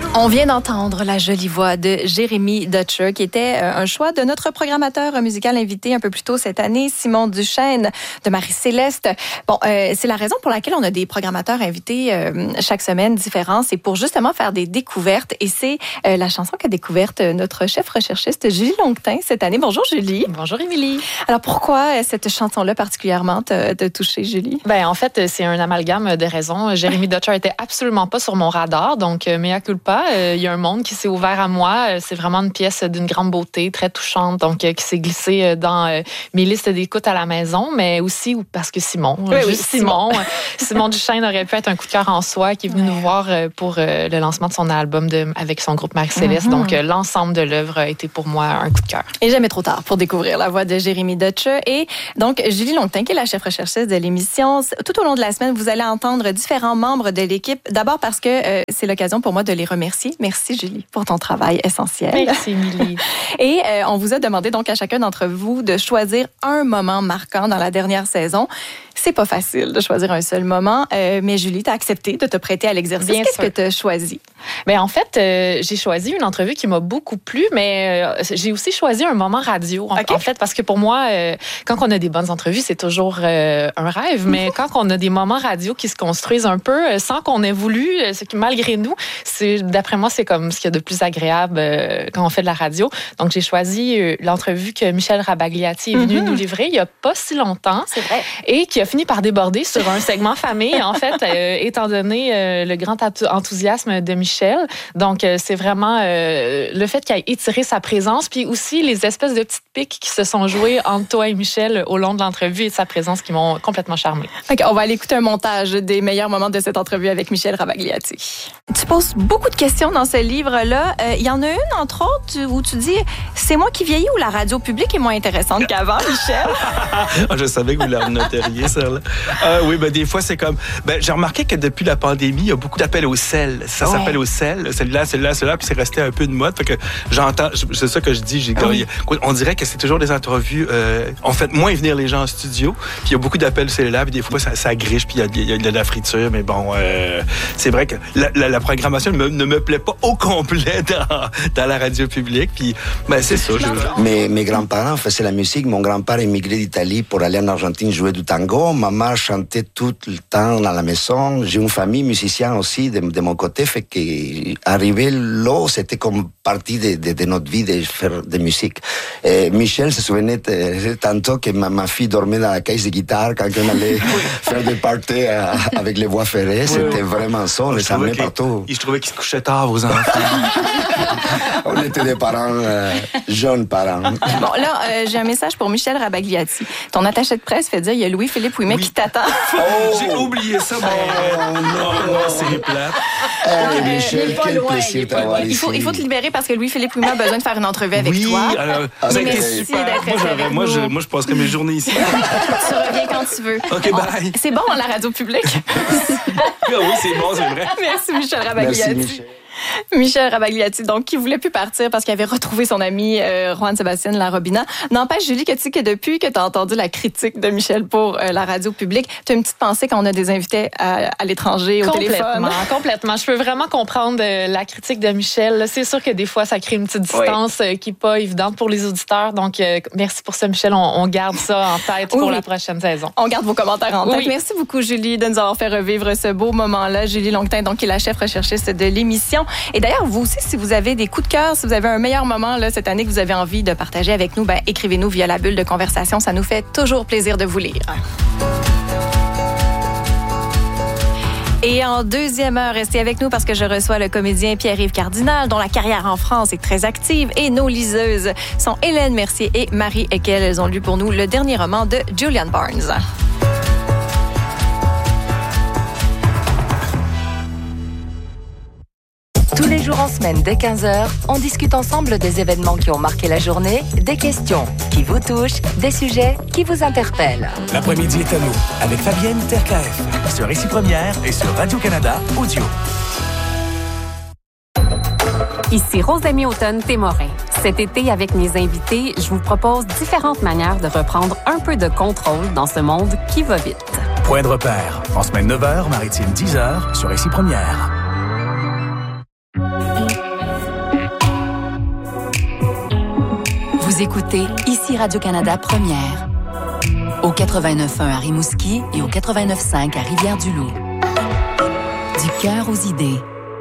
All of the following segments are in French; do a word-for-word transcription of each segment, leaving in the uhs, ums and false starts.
On vient d'entendre la jolie voix de Jérémy Dutcher, qui était un choix de notre programmateur musical invité un peu plus tôt cette année, Simon Duchesne de Marie-Céleste. Bon, euh, c'est la raison pour laquelle on a des programmateurs invités euh, chaque semaine différents. C'est pour justement faire des découvertes. Et c'est euh, la chanson qu'a découverte notre chef recherchiste Julie Longtin cette année. Bonjour Julie. Bonjour Émilie. Alors pourquoi cette chanson-là particulièrement t'a, t'a touchée, Julie? Ben en fait, c'est un amalgame de raisons. Jérémy Dutcher était absolument pas sur mon radar, donc mea culpa. Il y a un monde qui s'est ouvert à moi. C'est vraiment une pièce d'une grande beauté, très touchante, donc qui s'est glissée dans mes listes d'écoute à la maison, mais aussi parce que Simon, oui, juste oui, Simon, Simon Duchesne aurait pu être un coup de cœur en soi, qui est venu ouais. nous voir pour le lancement de son album de, avec son groupe Marie-Céleste. Mm-hmm. Donc l'ensemble de l'œuvre a été pour moi un coup de cœur. Et jamais trop tard pour découvrir la voix de Jérémy Dutcher. Et donc Julie Longtin, qui est la chef recherchiste de l'émission. Tout au long de la semaine, vous allez entendre différents membres de l'équipe. D'abord parce que euh, c'est l'occasion pour moi de les remercier. Merci Julie pour ton travail essentiel. Merci Émilie. Et euh, on vous a demandé donc à chacun d'entre vous de choisir un moment marquant dans la dernière saison. C'est pas facile de choisir un seul moment, euh, mais Julie, t'as accepté de te prêter à l'exercice. Bien Qu'est-ce sûr. que t'as choisi? Bien, en fait, euh, j'ai choisi une entrevue qui m'a beaucoup plu, mais euh, j'ai aussi choisi un moment radio. En, okay. en fait, parce que pour moi, euh, quand on a des bonnes entrevues, c'est toujours euh, un rêve, mais quand on a des moments radio qui se construisent un peu euh, sans qu'on ait voulu, euh, ce qui malgré nous, c'est d'après moi, c'est comme ce qu'il y a de plus agréable euh, quand on fait de la radio. Donc, j'ai choisi euh, l'entrevue que Michel Rabagliati est venu mm-hmm. nous livrer il y a pas si longtemps. C'est vrai. Et qui a fini par déborder sur un segment famille, en fait, euh, étant donné euh, le grand enthousiasme de Michel. Donc, euh, c'est vraiment euh, le fait qu'il ait étiré sa présence, puis aussi les espèces de petites piques qui se sont jouées entre toi et Michel au long de l'entrevue et de sa présence qui m'ont complètement charmée. OK, on va aller écouter un montage des meilleurs moments de cette entrevue avec Michel Rabagliati. Tu poses beaucoup de questions dans ce livre-là. Il euh, y en a une, entre autres, où tu dis « C'est moi qui vieillis ou la radio publique est moins intéressante qu'avant, Michel? » Je savais que vous la noteriez, ça. Là. Euh, oui, ben, des fois, c'est comme... Ben, j'ai remarqué que depuis la pandémie, il y a beaucoup d'appels au sel. Ça ouais. s'appelle au sel. Celle-là, celle-là, celle-là, puis c'est resté un peu de mode. Fait que j'entends... C'est ça que je dis. J'ai, oui. On dirait que c'est toujours des entrevues... Euh, on fait moins venir les gens en studio, puis il y a beaucoup d'appels cellulaires, puis des fois, ça, ça griche, puis il y, y a de la friture. Mais bon, euh, c'est vrai que la, la, la programmation ne me, ne me plaît pas au complet dans, dans la radio publique. Puis, ben, c'est ça. Je... Mes, mes grands-parents faisaient la musique. Mon grand-père émigré d'Italie pour aller en Argentine jouer du tango. Maman chantait tout le temps dans la maison. J'ai une famille musicienne aussi de, de mon côté. Fait qu'arriver là, c'était comme partie de, de, de notre vie de faire de musique. Et Michel se souvenait tantôt que ma, ma fille dormait dans la caisse de guitare quand on allait faire des parties avec les voies ferrées. C'était vraiment ça. On les amenait partout. Je trouvais qu'ils se couchaient tard, vos enfants. On était des parents, euh, jeunes parents. Bon, là, euh, j'ai un message pour Michel Rabagliati. Ton attaché de presse fait dire il y a Louis-Philippe Ouimet oui. qui t'attend. Oh, j'ai oublié ça, mais oh, non, non, c'est plate. Hey, Michel, quel loin, plaisir d'avoir ici. Il faut, il faut te libérer parce que Louis-Philippe Ouimet a besoin de faire une entrevue avec oui, toi. Alors, mais merci d'être moi, avec moi, je, moi, je passerai mes journées ici. Tu reviens quand tu veux. OK, bye. On, c'est bon, la radio publique. Oui, c'est bon, c'est vrai. Merci, Michel Rabagliati. Merci, Michel. Michel Rabagliati, donc, qui voulait plus partir parce qu'il avait retrouvé son ami euh, Juan Sébastien Larobina. N'empêche, Julie, que tu sais que depuis que tu as entendu la critique de Michel pour euh, la radio publique, tu as une petite pensée quand on a des invités à, à l'étranger, au téléphone. Complètement. Je peux vraiment comprendre euh, la critique de Michel. C'est sûr que des fois, ça crée une petite distance oui. euh, qui n'est pas évidente pour les auditeurs. Donc, euh, merci pour ça, Michel. On, on garde ça en tête oui, pour oui. la prochaine saison. On garde vos commentaires en tête. Oui. Merci beaucoup, Julie, de nous avoir fait revivre ce beau moment-là. Julie Longtin, donc, qui est la chef recherchiste de l'émission. Et d'ailleurs, vous aussi, si vous avez des coups de cœur, si vous avez un meilleur moment là, cette année que vous avez envie de partager avec nous, ben, écrivez-nous via la bulle de conversation. Ça nous fait toujours plaisir de vous lire. Et en deuxième heure, restez avec nous parce que je reçois le comédien Pierre-Yves Cardinal, dont la carrière en France est très active. Et nos liseuses sont Hélène Mercier et Marie Eckel. Elles ont lu pour nous le dernier roman de Julian Barnes. Tous les jours en semaine, dès quinze heures, on discute ensemble des événements qui ont marqué la journée, des questions qui vous touchent, des sujets qui vous interpellent. L'après-midi est à nous, avec Fabienne Terkaef, sur Ici Première et sur Radio-Canada Audio. Ici Rosemie Automne-Témorin. Cet été, avec mes invités, je vous propose différentes manières de reprendre un peu de contrôle dans ce monde qui va vite. Point de repère, en semaine neuf heures, maritime dix heures, sur Ici Première. Vous écoutez ici Radio-Canada Première. Au quatre-vingt-neuf point un à Rimouski et au quatre-vingt-neuf point cinq à Rivière-du-Loup. Du cœur aux idées.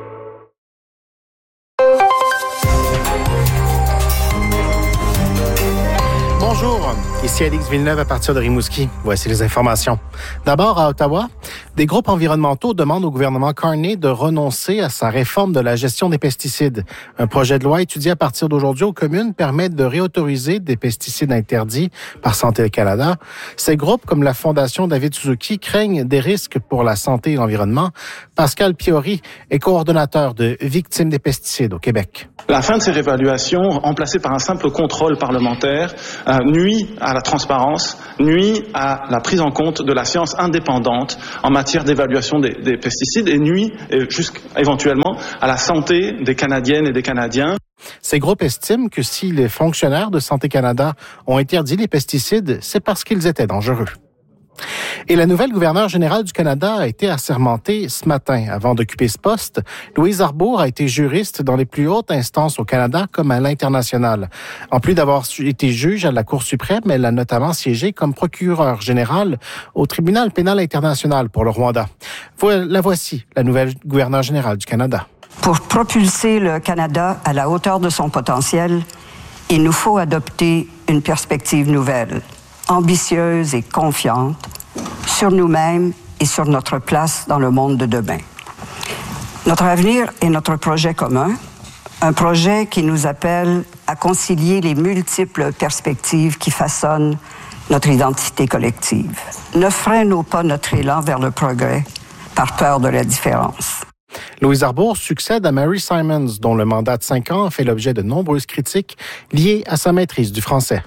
Bonjour, ici Alix Villeneuve à partir de Rimouski. Voici les informations. D'abord, à Ottawa, des groupes environnementaux demandent au gouvernement Carney de renoncer à sa réforme de la gestion des pesticides. Un projet de loi étudié à partir d'aujourd'hui aux communes permet de réautoriser des pesticides interdits par Santé Canada. Ces groupes, comme la Fondation David Suzuki, craignent des risques pour la santé et l'environnement. Pascal Piori est coordonnateur de Victimes des pesticides au Québec. La fin de ces réévaluations, remplacée par un simple contrôle parlementaire, euh, nuit à la transparence, nuit à la prise en compte de la science indépendante en matière d'évaluation des, des pesticides et nuit et jusqu'éventuellement à la santé des Canadiennes et des Canadiens. Ces groupes estiment que si les fonctionnaires de Santé Canada ont interdit les pesticides, c'est parce qu'ils étaient dangereux. Et la nouvelle gouverneure générale du Canada a été assermentée ce matin. Avant d'occuper ce poste, Louise Arbour a été juriste dans les plus hautes instances au Canada comme à l'international. En plus d'avoir été juge à la Cour suprême, elle a notamment siégé comme procureure générale au tribunal pénal international pour le Rwanda. La voici, la nouvelle gouverneure générale du Canada. Pour propulser le Canada à la hauteur de son potentiel, il nous faut adopter une perspective nouvelle, ambitieuse et confiante, sur nous-mêmes et sur notre place dans le monde de demain. Notre avenir est notre projet commun, un projet qui nous appelle à concilier les multiples perspectives qui façonnent notre identité collective. Ne freinons pas notre élan vers le progrès par peur de la différence. Louise Arbour succède à Mary Simons, dont le mandat de cinq ans a fait l'objet de nombreuses critiques liées à sa maîtrise du français.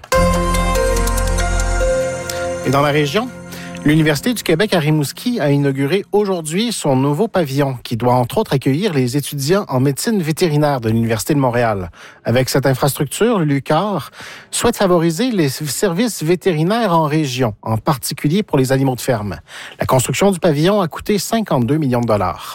Et dans la région, l'Université du Québec à Rimouski a inauguré aujourd'hui son nouveau pavillon qui doit entre autres accueillir les étudiants en médecine vétérinaire de l'Université de Montréal. Avec cette infrastructure, l'U Q A R souhaite favoriser les services vétérinaires en région, en particulier pour les animaux de ferme. La construction du pavillon a coûté cinquante-deux millions de dollars.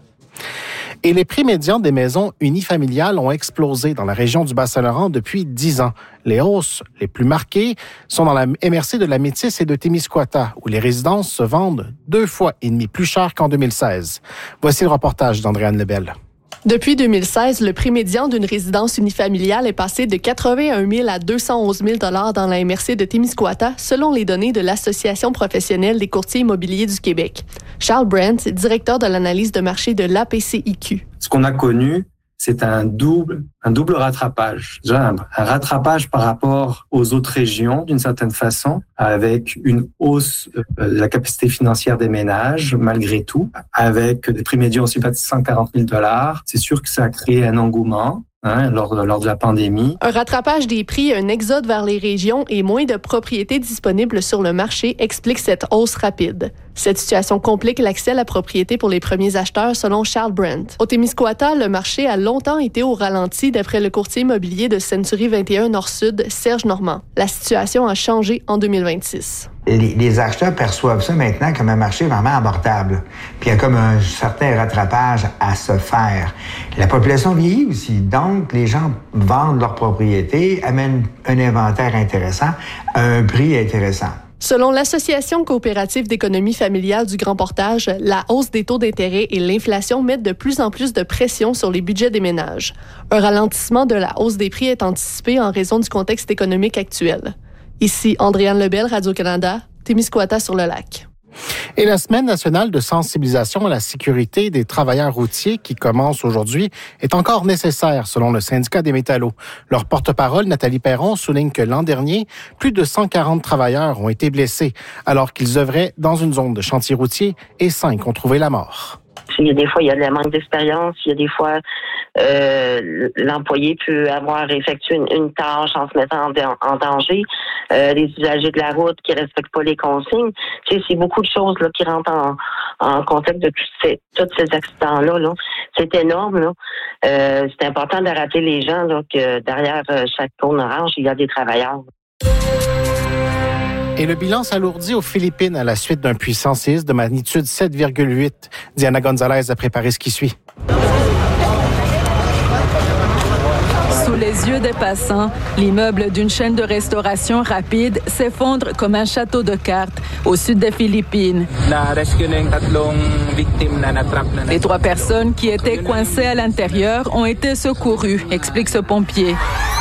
Et les prix médians des maisons unifamiliales ont explosé dans la région du Bas-Saint-Laurent depuis dix ans. Les hausses les plus marquées sont dans la M R C de la Métis et de Témiscouata, où les résidences se vendent deux fois et demi plus cher qu'en deux mille seize. Voici le reportage d'Andréane Lebel. Depuis deux mille seize, le prix médian d'une résidence unifamiliale est passé de quatre-vingt-un mille à deux cent onze mille dollars dans la M R C de Témiscouata, selon les données de l'Association professionnelle des courtiers immobiliers du Québec. Charles Brandt, directeur de l'analyse de marché de l'A P C I Q. Ce qu'on a connu, c'est un double, un double rattrapage. Déjà, un, un rattrapage par rapport aux autres régions, d'une certaine façon, avec une hausse de la capacité financière des ménages, malgré tout, avec des prix médians aussi bas de cent quarante mille dollars. C'est sûr que ça a créé un engouement. Hein, lors, de, lors de la pandémie. Un rattrapage des prix, un exode vers les régions et moins de propriétés disponibles sur le marché explique cette hausse rapide. Cette situation complique l'accès à la propriété pour les premiers acheteurs, selon Charles Brandt. Au Témiscouata, le marché a longtemps été au ralenti, d'après le courtier immobilier de Century vingt et un Nord-Sud, Serge Normand. La situation a changé en deux mille vingt-six. Les, les acheteurs perçoivent ça maintenant comme un marché vraiment abordable. Puis il y a comme un certain rattrapage à se faire. La population vieillit aussi, donc les gens vendent leur propriété, amènent un inventaire intéressant à un prix intéressant. Selon l'Association coopérative d'économie familiale du Grand Portage, la hausse des taux d'intérêt et l'inflation mettent de plus en plus de pression sur les budgets des ménages. Un ralentissement de la hausse des prix est anticipé en raison du contexte économique actuel. Ici Andréane Lebel, Radio-Canada, Témiscouata sur le lac. Et la Semaine nationale de sensibilisation à la sécurité des travailleurs routiers qui commence aujourd'hui est encore nécessaire, selon le syndicat des métallos. Leur porte-parole, Nathalie Perron, souligne que l'an dernier, plus de cent quarante travailleurs ont été blessés alors qu'ils œuvraient dans une zone de chantier routier et cinq ont trouvé la mort. Il y a des fois, il y a le manque d'expérience. Il y a des fois, euh, l'employé peut avoir effectué une, une tâche en se mettant en, en danger. Euh, les usagers de la route qui respectent pas les consignes. Tu sais, c'est beaucoup de choses là qui rentrent en, en contexte de tous ces, tous ces accidents-là. Là. C'est énorme. Là. Euh, c'est important de rappeler les gens là, que derrière chaque cône orange, il y a des travailleurs. Et le bilan s'alourdit aux Philippines à la suite d'un puissant séisme de magnitude sept virgule huit. Diana Gonzalez a préparé ce qui suit. Sous les yeux des passants, l'immeuble d'une chaîne de restauration rapide s'effondre comme un château de cartes au sud des Philippines. Les trois personnes qui étaient coincées à l'intérieur ont été secourues, explique ce pompier.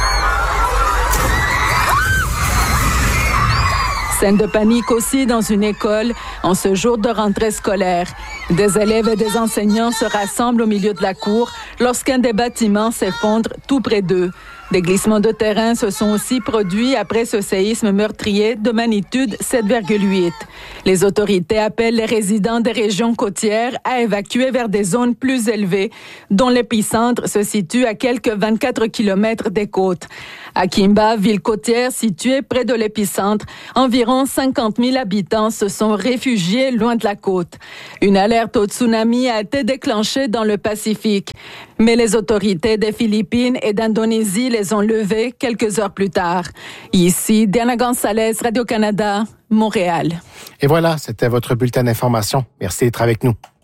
Scène de panique aussi dans une école en ce jour de rentrée scolaire. Des élèves et des enseignants se rassemblent au milieu de la cour lorsqu'un des bâtiments s'effondre tout près d'eux. Des glissements de terrain se sont aussi produits après ce séisme meurtrier de magnitude sept virgule huit. Les autorités appellent les résidents des régions côtières à évacuer vers des zones plus élevées, dont l'épicentre se situe à quelques vingt-quatre kilomètres des côtes. À Kimba, ville côtière située près de l'épicentre, environ cinquante mille habitants se sont réfugiés loin de la côte. Une alerte au tsunami a été déclenchée dans le Pacifique, mais les autorités des Philippines et d'Indonésie les ont levées quelques heures plus tard. Ici, Diana Gonzalez, Radio-Canada, Montréal. Et voilà, c'était votre bulletin d'information. Merci d'être avec nous.